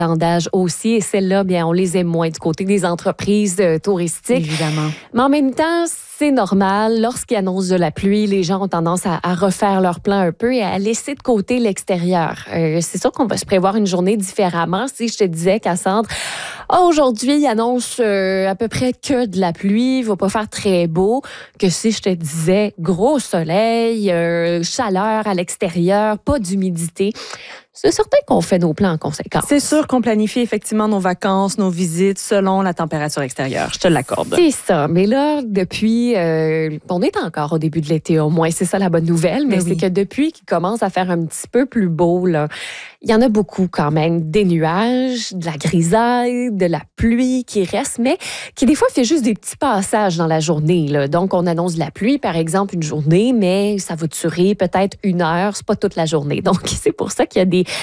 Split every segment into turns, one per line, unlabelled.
achalandage aussi. Et celles-là, bien, on les aime moins du côté des entreprises touristiques.
Évidemment.
Mais en même temps, c'est normal. Lorsqu'ils annoncent de la pluie, les gens ont tendance à refaire leur plan un peu et à laisser de côté l'extérieur. C'est sûr qu'on va se prévoir une journée différemment. Si je te disais, Cassandre, aujourd'hui, il annonce à peu près que de la pluie, il va pas faire très beau, que si je te disais gros soleil, chaleur à l'extérieur, pas d'humidité, c'est certain qu'on fait nos plans en conséquence.
C'est sûr qu'on planifie effectivement nos vacances, nos visites selon la température extérieure. Je te l'accorde.
C'est ça. Mais là, depuis, on est encore au début de l'été au moins. C'est ça la bonne nouvelle. Mais c'est que depuis qu'il commence à faire un petit peu plus beau, là, il y en a beaucoup quand même. Des nuages, de la grisaille, de la pluie qui reste, mais qui des fois fait juste des petits passages dans la journée, là. Donc, on annonce de la pluie, par exemple, une journée, mais ça va durer peut-être 1 heure. C'est pas toute la journée. Donc, c'est pour ça qu'il y a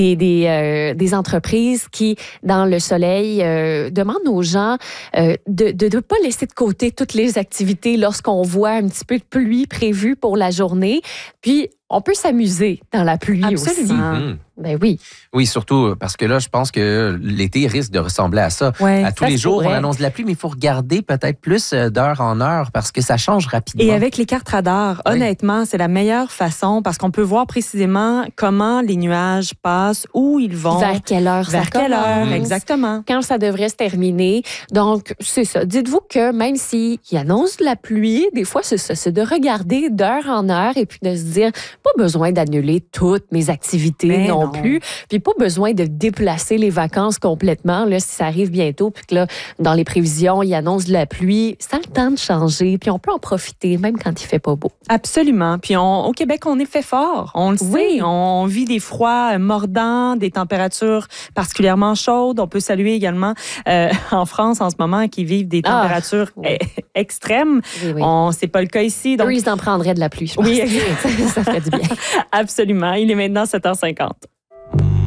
des entreprises qui, dans le soleil, demandent aux gens de ne pas laisser de côté toutes les activités lorsqu'on voit un petit peu de pluie prévue pour la journée. Puis, on peut s'amuser dans la pluie
Absolument.
aussi. Ben oui.
Oui, surtout parce que là, je pense que l'été risque de ressembler à ça.
Ouais,
à tous les jours, on annonce de la pluie, mais il faut regarder peut-être plus d'heure en heure parce que ça change rapidement.
Et avec les cartes radars, honnêtement, c'est la meilleure façon parce qu'on peut voir précisément comment les nuages passent, où ils vont.
Vers quelle heure ça commence.
Exactement.
Quand ça devrait se terminer. Donc, c'est ça. Dites-vous que même s'ils annoncent de la pluie, des fois, c'est ça. C'est de regarder d'heure en heure et puis de se dire, pas besoin d'annuler toutes mes activités non plus. Puis pas besoin de déplacer les vacances complètement, là, si ça arrive bientôt, puis que là, dans les prévisions, ils annoncent de la pluie. Ça a le temps de changer, puis on peut en profiter, même quand il fait pas beau.
Absolument. Puis au Québec, on est fait fort. On le sait. On vit des froids mordants, des températures particulièrement chaudes. On peut saluer également en France en ce moment qui vivent des températures extrêmes.
Oui.
C'est pas le cas ici. Donc...
Eux, ils en prendraient de la pluie, je pense.
Oui,
ça ferait du bien.
Absolument. Il est maintenant 7h50.